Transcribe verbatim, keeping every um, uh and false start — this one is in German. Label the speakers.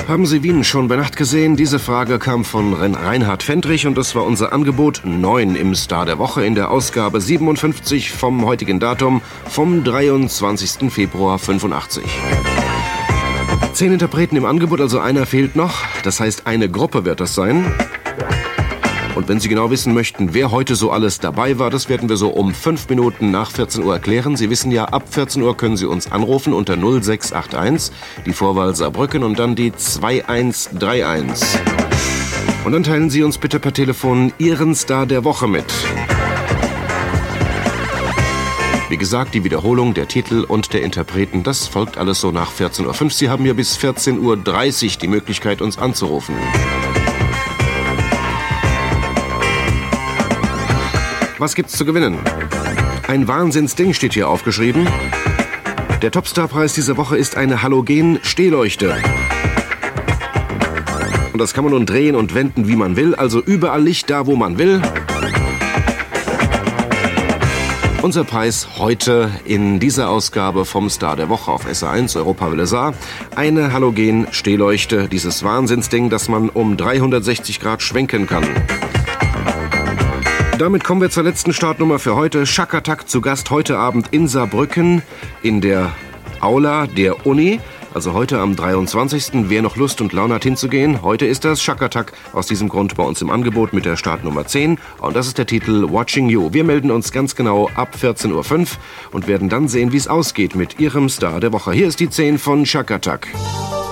Speaker 1: Haben Sie Wien schon bei Nacht gesehen? Diese Frage kam von Reinhard Fendrich und das war unser Angebot neun im Star der Woche in der Ausgabe siebenundfünfzig vom heutigen Datum vom dreiundzwanzigsten Februar fünfundachtzig. Zehn Interpreten im Angebot, also einer fehlt noch. Das heißt, eine Gruppe wird das sein. Und wenn Sie genau wissen möchten, wer heute so alles dabei war, das werden wir so um fünf Minuten nach vierzehn Uhr erklären. Sie wissen ja, ab vierzehn Uhr können Sie uns anrufen unter null sechs acht eins, die Vorwahl Saarbrücken und dann die zwei eins drei eins. Und dann teilen Sie uns bitte per Telefon Ihren Star der Woche mit. Wie gesagt, die Wiederholung, der Titel und der Interpreten, das folgt alles so nach vierzehn Uhr fünf. Sie haben ja bis vierzehn Uhr dreißig die Möglichkeit, uns anzurufen. Was gibt's zu gewinnen? Ein Wahnsinnsding steht hier aufgeschrieben. Der Topstar-Preis dieser Woche ist eine Halogen-Stehleuchte. Und das kann man nun drehen und wenden, wie man will. Also überall Licht da, wo man will. Unser Preis heute in dieser Ausgabe vom Star der Woche auf S A eins Europawelle Saar. Eine Halogen-Stehleuchte, dieses Wahnsinnsding, das man um dreihundertsechzig Grad schwenken kann. Damit kommen wir zur letzten Startnummer für heute. Schakatak zu Gast heute Abend in Saarbrücken in der Aula der Uni. Also heute am dreiundzwanzigsten Wer noch Lust und Laune hat hinzugehen, heute ist das Schakatak aus diesem Grund bei uns im Angebot mit der Startnummer zehn. Und das ist der Titel Watching You. Wir melden uns ganz genau ab vierzehn Uhr fünf und werden dann sehen, wie es ausgeht mit Ihrem Star der Woche. Hier ist die zehn von Schakatak.